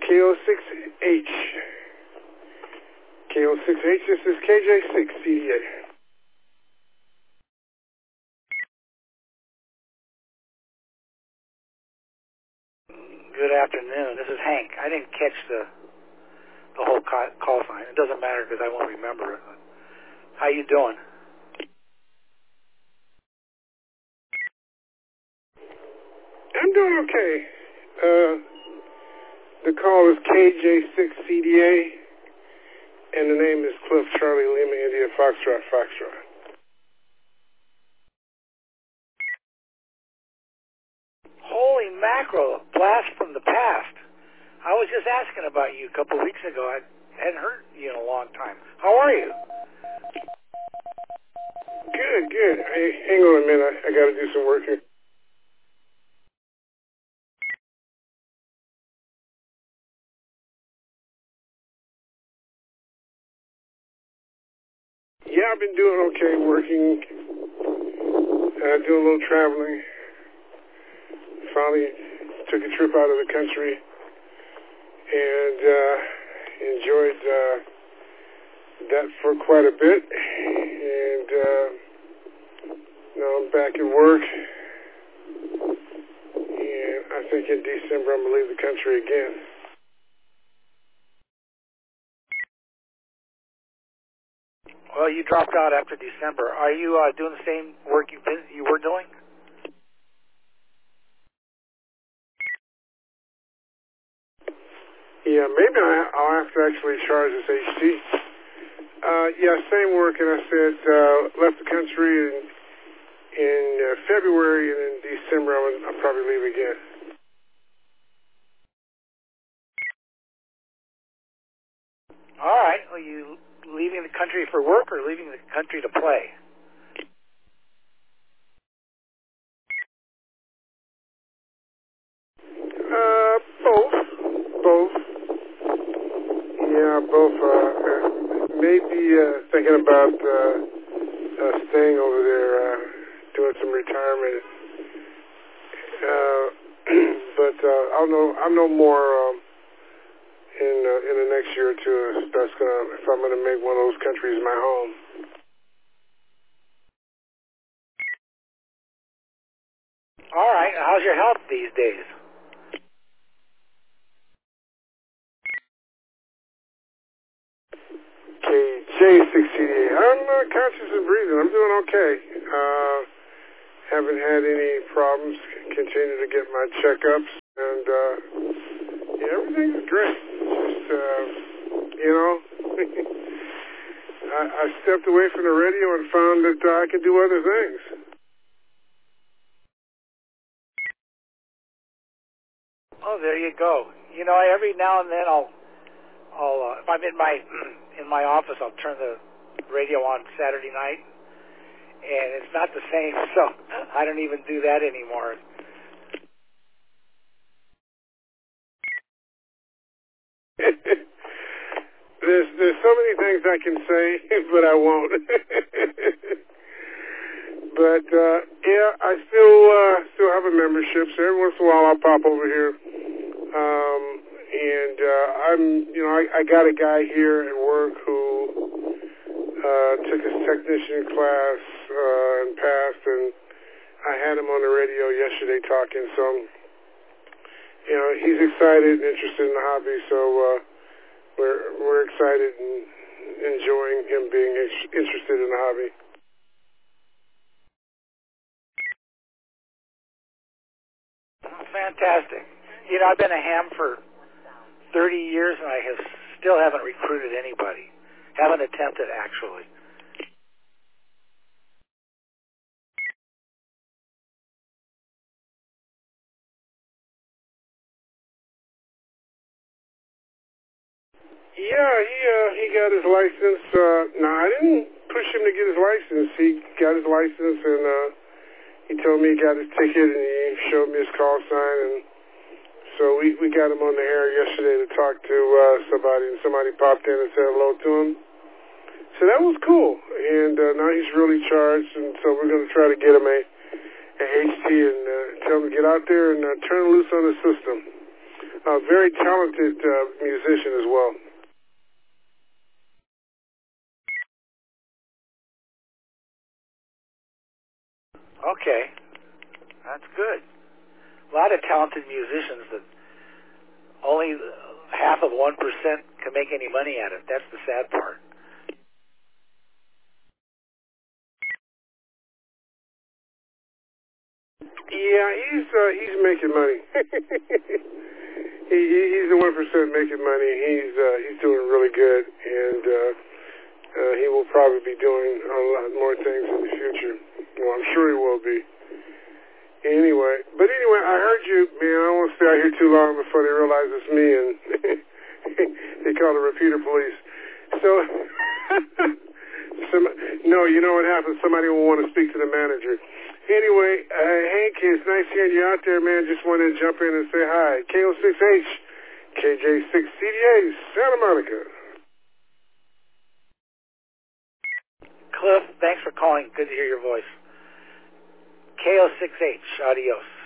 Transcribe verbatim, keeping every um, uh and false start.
K O six H. K O six H, this is K J six C D A. Good afternoon. This is Hank. I didn't catch the the whole call, call sign. It doesn't matter because I won't remember it. How you doing? I'm doing okay. Uh, the call is K J six C D A, and the name is Cliff Charlie Lima India Foxtrot Foxtrot. Holy mackerel, a blast from the past. I was just asking about you a couple of weeks ago. I hadn't heard you in a long time. How are you? Good, good. Hey, hang on a minute. I, I got to do some work here. Yeah, I've been doing okay, working, uh, doing a little traveling. Finally took a trip out of the country and uh, enjoyed uh, that for quite a bit. And uh, now I'm back at work. And I think in December I'm going to leave the country again. Well, you dropped out after December. Are you uh, doing the same work you've been, you were doing? Yeah, maybe I, I'll have to actually charge this H T. Uh, yeah, same work, and I said uh, left the country in, in uh, February, and in December I'll, I'll probably leave again. All right. Are you leaving the country for work or leaving the country to play? Uh, both. Both. Yeah, both. Uh, maybe uh, thinking about uh, uh, staying over there, uh, doing some retirement. Uh, but uh, I'll know. I'll know more um, in uh, in the next year or two. If that's gonna, if I'm gonna make one of those countries my home. All right. How's your health these days? K J six C D A. I'm uh, conscious and breathing. I'm doing okay. Uh, haven't had any problems. Continue to get my checkups, and uh, yeah, everything's great. Just uh, you know, I, I stepped away from the radio and found that uh, I could do other things. Oh, there you go. You know, every now and then I'll, I'll uh, if I'm in my in my office, I'll turn the radio on Saturday night, and it's not the same. So I don't even do that anymore. there's there's so many things I can say, but I won't. But uh, yeah, I still uh, still have a membership, so every once in a while I'll pop over here. Um, and uh, I'm, you know, I, I got a guy here at work who uh, took his technician class uh, and passed, and I had him on the radio yesterday talking. So, you know, he's excited and interested in the hobby. So uh, we're we're excited and enjoying him being interested in the hobby. Fantastic. You know, I've been a ham for thirty years, and I have still haven't recruited anybody. Haven't attempted, actually. Yeah, he uh, he got his license. Uh, no, I didn't push him to get his license. He got his license, and uh, he told me he got his ticket, and he showed me his call sign, and so we, we got him on the air yesterday to talk to uh, somebody, and somebody popped in and said hello to him. So that was cool, and uh, now he's really charged, and so we're going to try to get him a, a H T and uh, tell him to get out there and uh, turn loose on the system. Uh, a very talented uh, musician as well. Okay, that's good. A lot of talented musicians that only half of one percent can make any money at it. That's the sad part. Yeah, he's uh, he's making money. he, he he's the one percent making money. He's uh, he's doing really good, and uh, uh, he will probably be doing a lot more things in the future. Well, I'm sure he will be. Anyway, but anyway, I heard you, man. I don't want to stay out here too long before they realize it's me, and they call the repeater police. So, some, no, you know what happens? Somebody will want to speak to the manager. Anyway, uh, Hank, it's nice hearing you out there, man. Just wanted to jump in and say hi. K O six H, K J six C D A, Santa Monica. Cliff, thanks for calling. Good to hear your voice. K O six H, adios.